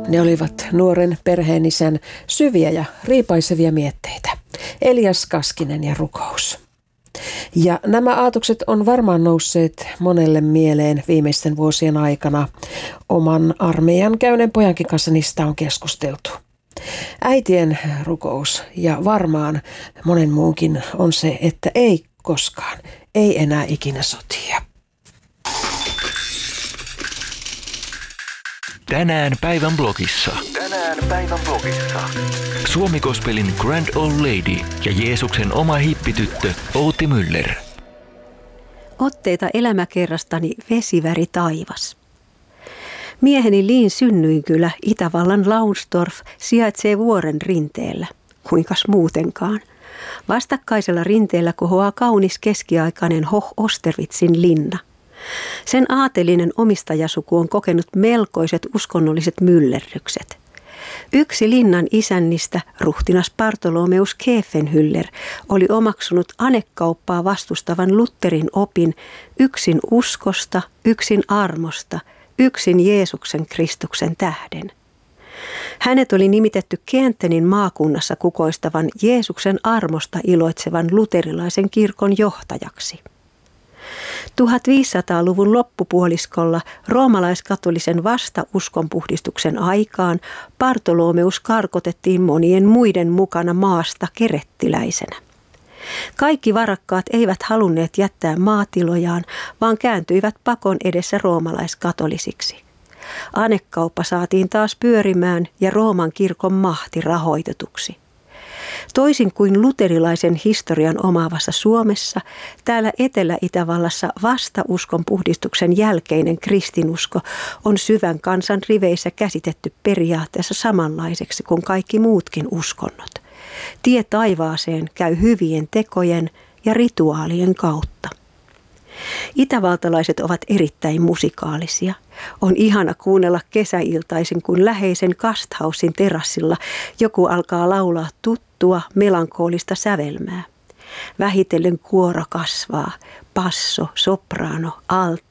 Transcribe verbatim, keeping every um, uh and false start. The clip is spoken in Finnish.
Ne olivat nuoren perheenisän syviä ja riipaisevia mietteitä. Elias Kaskinen ja rukous. Ja nämä aatukset on varmaan nousseet monelle mieleen viimeisten vuosien aikana. Oman armeijan käyneen pojankin kanssa niistä on keskusteltu. Äitien rukous ja varmaan monen muunkin on se, että ei koskaan, ei enää ikinä sotia. Tänään päivän blogissa. Tänään päivän blogissa. Suomi Gospelin Grand Old Lady ja Jeesuksen oma hippityttö Outi Müller. Otteita elämäkerrastani Vesiväri taivas. Mieheni Liin synnyinkylä Itävallan Launsdorf sijaitsee vuoren rinteellä. Kuinkas muutenkaan? Vastakkaisella rinteellä kohoaa kaunis keskiaikainen Hoch Osterwitzin linna. Sen aatelinen omistajasuku on kokenut melkoiset uskonnolliset myllerrykset. Yksi linnan isännistä, ruhtinas Bartholomeus Kefenhüller, oli omaksunut anekauppaa vastustavan Lutherin opin yksin uskosta, yksin armosta, yksin Jeesuksen Kristuksen tähden. Hänet oli nimitetty Kentenin maakunnassa kukoistavan Jeesuksen armosta iloitsevan luterilaisen kirkon johtajaksi. tuhatviisisataaluvun loppupuoliskolla roomalaiskatolisen vasta-uskonpuhdistuksen aikaan Bartholomeus karkotettiin monien muiden mukana maasta kerettiläisenä. Kaikki varakkaat eivät halunneet jättää maatilojaan, vaan kääntyivät pakon edessä roomalaiskatolisiksi. Anekauppa saatiin taas pyörimään ja Rooman kirkon mahti rahoitetuksi. Toisin kuin luterilaisen historian omaavassa Suomessa, täällä Etelä-Itävallassa vasta uskon puhdistuksen jälkeinen kristinusko on syvän kansan riveissä käsitetty periaatteessa samanlaiseksi kuin kaikki muutkin uskonnot. Tie taivaaseen käy hyvien tekojen ja rituaalien kautta. Itävaltalaiset ovat erittäin musikaalisia. On ihana kuunnella kesäiltaisin, kun läheisen Kasthausin terassilla joku alkaa laulaa tuttua melankoolista sävelmää. Vähitellen kuoro kasvaa, basso, soprano, alto